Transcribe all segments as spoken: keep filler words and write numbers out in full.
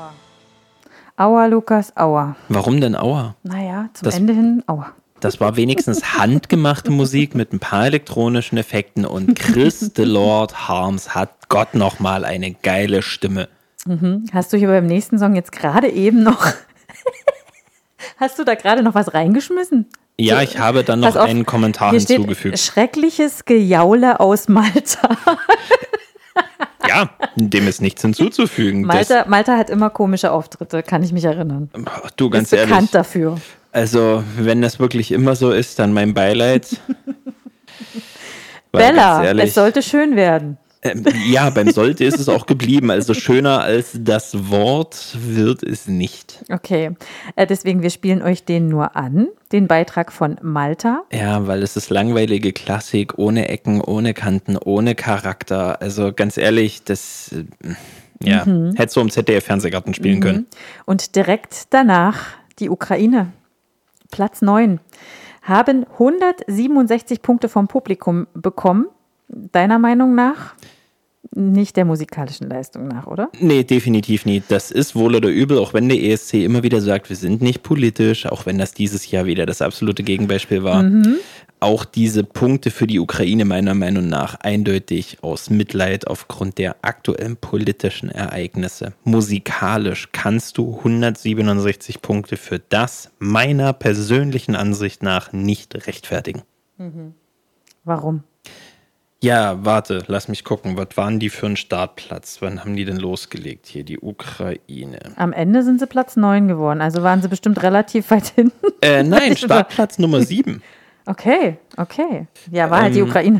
Aua. Aua, Lukas, aua. Warum denn aua? Naja, zum Das- Ende hin, aua. Das war wenigstens handgemachte Musik mit ein paar elektronischen Effekten und Chris the Lord Harms hat Gott nochmal eine geile Stimme. Mhm. Hast du hier beim nächsten Song jetzt gerade eben noch, hast du da gerade noch was reingeschmissen? Ja, ich habe dann noch Pass auf, einen Kommentar hier steht hinzugefügt. schreckliches Gejaule aus Malta. Ja, dem ist nichts hinzuzufügen. Malta, Malta hat immer komische Auftritte, kann ich mich erinnern. Das, ach, du, ganz Ist bekannt ehrlich, dafür. also wenn das wirklich immer so ist, dann mein Beileid. Weil, Bella, ganz ehrlich, es sollte schön werden. ähm, ja, beim sollte ist es auch geblieben. Also schöner als das Wort wird es nicht. Okay, äh, deswegen, wir spielen euch den nur an, den Beitrag von Malta. Ja, weil es ist langweilige Klassik, ohne Ecken, ohne Kanten, ohne Charakter. Also ganz ehrlich, das äh, ja, Mhm. hättest du im Z D F-Fernsehgarten spielen können. Und direkt danach die Ukraine, Platz neun, haben hundertsiebenundsechzig Punkte vom Publikum bekommen. Deiner Meinung nach? Nicht der musikalischen Leistung nach, oder? Nee, definitiv nicht. Das ist wohl oder übel, auch wenn der E S C immer wieder sagt, wir sind nicht politisch, auch wenn das dieses Jahr wieder das absolute Gegenbeispiel war. Mhm. Auch diese Punkte für die Ukraine meiner Meinung nach eindeutig aus Mitleid aufgrund der aktuellen politischen Ereignisse. Musikalisch kannst du hundertsiebenundsechzig Punkte für das meiner persönlichen Ansicht nach nicht rechtfertigen. Warum? Ja, warte, lass mich gucken. Was waren die für ein Startplatz? Wann haben die denn losgelegt hier? Die Ukraine. Am Ende sind sie Platz neun geworden, also waren sie bestimmt relativ weit hinten. Äh, nein, Startplatz Nummer sieben. Okay, okay. Ja, war halt die Ähm, Ukraine.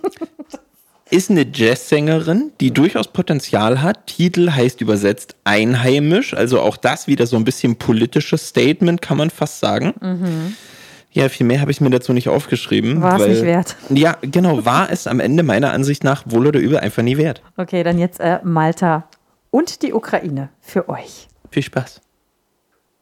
Ist eine Jazzsängerin, die durchaus Potenzial hat. Titel heißt übersetzt einheimisch. Also auch das wieder so ein bisschen politisches Statement, kann man fast sagen. Ja, viel mehr habe ich mir dazu nicht aufgeschrieben. War es weil- nicht wert. Ja, genau, war es am Ende meiner Ansicht nach wohl oder übel einfach nie wert. Okay, dann jetzt äh, Malta und die Ukraine für euch. Viel Spaß.